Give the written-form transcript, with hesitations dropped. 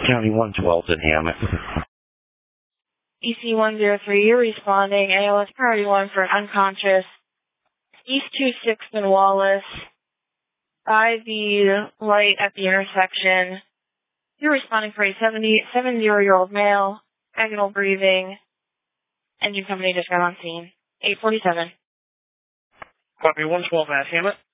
County 112 in Hammett. EC 103, you're responding. ALS priority 1 for an unconscious. East 26th and Wallace. By the light at the intersection. You're responding for a 70-year-old male. Agonal breathing. Engine company just got on scene. 847. Copy 112 at Hammett.